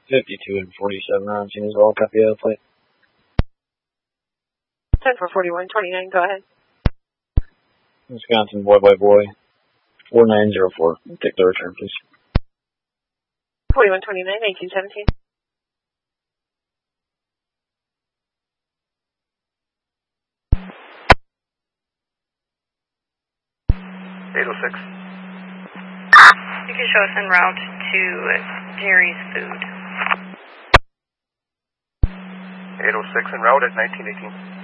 52 and 47 rounds as well. Copy of the plate. 10 for 4129, go ahead. Wisconsin, boy, 4904. Take the return, please. 4129, 1917. $806. You can show us en route to Jerry's Food. 806 en route at 1918.